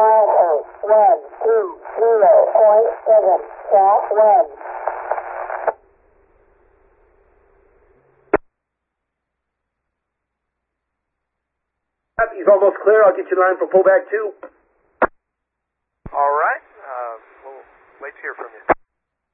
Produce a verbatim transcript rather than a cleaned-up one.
Miles one two zero point seven, sat one. He's almost clear. I'll get you in line for pullback two. All right. Uh, we'll wait to hear from you.